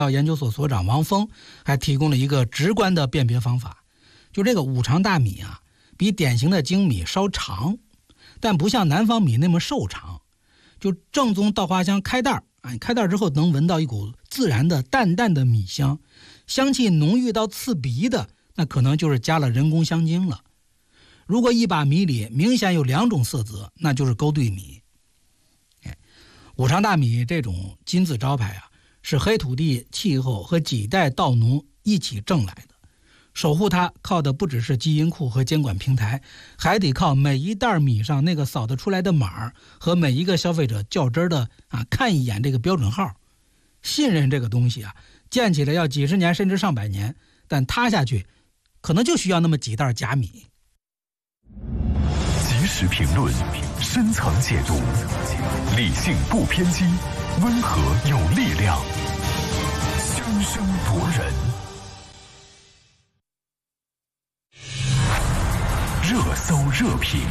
研究所所长王峰还提供了一个直观的辨别方法，就这个五常大米啊，比典型的精米稍长，但不像南方米那么瘦长。就正宗稻花香开袋啊，开袋之后能闻到一股自然的淡淡的米香，香气浓郁到刺鼻的，那可能就是加了人工香精了。如果一把米里明显有2种色泽，那就是勾兑米。五常大米这种金字招牌啊，是黑土地气候和几代稻农一起挣来的。守护它靠的不只是基因库和监管平台，还得靠每一袋米上那个扫得出来的码和每一个消费者较真的看一眼这个标准号。信任这个东西啊，建起来要几十年甚至上百年，但塌下去可能就需要那么几袋假米。 及时评论，深层解读，理性不偏激，温和有力量，生生夺人。热搜热评，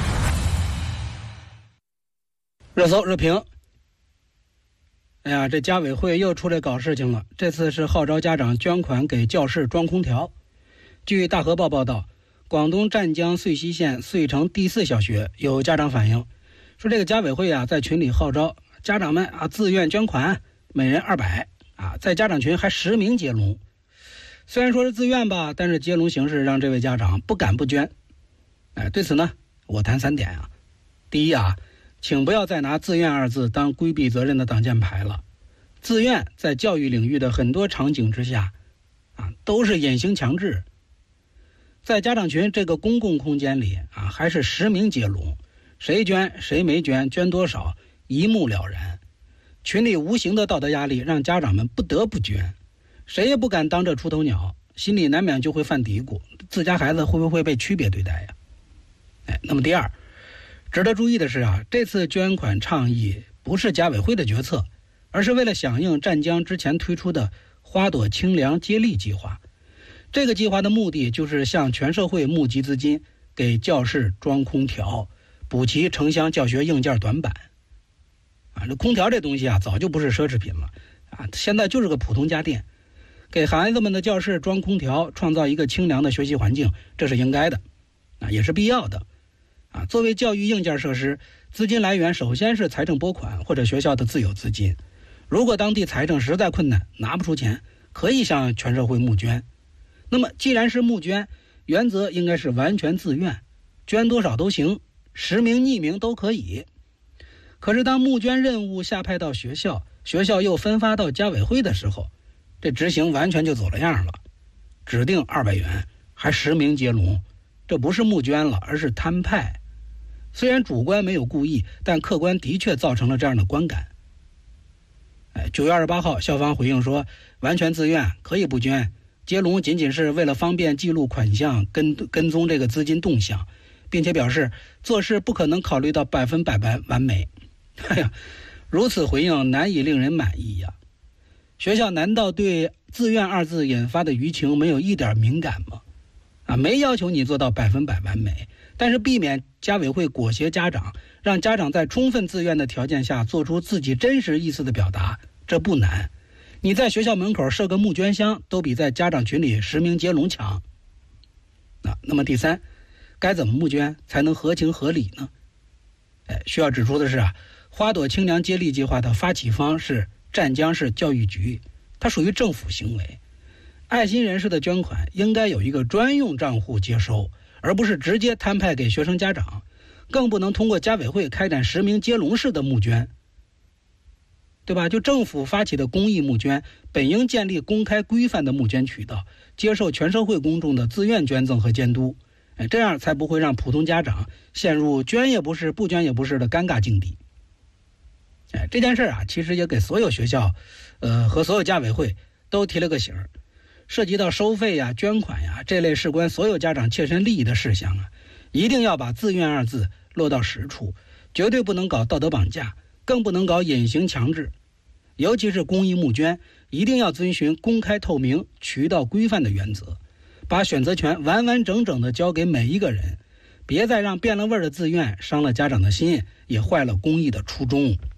热搜热评。哎呀，这家委会又出来搞事情了，这次是号召家长捐款给教室装空调。据大河报报道，广东湛江遂溪县遂城第4小学有家长反映说，这个家委会啊在群里号召家长们啊自愿捐款，每人200啊，在家长群还实名接龙。虽然说是自愿吧，但是接龙形式让这位家长不敢不捐。对此呢，我谈3点啊。第一啊，请不要再拿自愿2字当规避责任的挡箭牌了。自愿在教育领域的很多场景之下都是隐形强制。在家长群这个公共空间里还是实名接龙，谁捐谁没捐，捐多少一目了然。群里无形的道德压力让家长们不得不捐，谁也不敢当这出头鸟，心里难免就会犯嘀咕，自家孩子会不会被区别对待呀？那么第二，值得注意的是这次捐款倡议不是家委会的决策，而是为了响应湛江之前推出的花朵清凉接力计划。这个计划的目的就是向全社会募集资金，给教室装空调，补齐城乡教学硬件短板。这空调这东西早就不是奢侈品了现在就是个普通家电。给孩子们的教室装空调，创造一个清凉的学习环境，这是应该的也是必要的作为教育硬件设施，资金来源首先是财政拨款或者学校的自有资金。如果当地财政实在困难，拿不出钱，可以向全社会募捐。那么既然是募捐，原则应该是完全自愿，捐多少都行，实名匿名都可以。可是当募捐任务下派到学校，学校又分发到家委会的时候，这执行完全就走了样了。指定200元还实名接龙，这不是募捐了，而是摊派。虽然主观没有故意，但客观的确造成了这样的观感。9月28号，校方回应说，完全自愿，可以不捐，接龙仅仅是为了方便记录款项，跟踪这个资金动向，并且表示做事不可能考虑到100%完美。如此回应难以令人满意呀。学校难道对自愿2字引发的舆情没有一点敏感吗？没要求你做到100%完美，但是避免家委会裹挟家长，让家长在充分自愿的条件下做出自己真实意思的表达，这不难。你在学校门口设个募捐箱，都比在家长群里实名接龙强。那么第三，该怎么募捐才能合情合理呢？需要指出的是花朵清凉接力计划的发起方是湛江市教育局，它属于政府行为。爱心人士的捐款应该有一个专用账户接收，而不是直接摊派给学生家长，更不能通过家委会开展实名接龙式的募捐，对吧？就政府发起的公益募捐，本应建立公开规范的募捐渠道，接受全社会公众的自愿捐赠和监督，这样才不会让普通家长陷入捐也不是不捐也不是的尴尬境地。这件事其实也给所有学校和所有家委会都提了个醒，涉及到收费捐款这类事关所有家长切身利益的事项一定要把自愿2字落到实处，绝对不能搞道德绑架，更不能搞隐形强制。尤其是公益募捐，一定要遵循公开透明、渠道规范的原则，把选择权完完整整地交给每一个人，别再让变了味儿的自愿伤了家长的心，也坏了公益的初衷。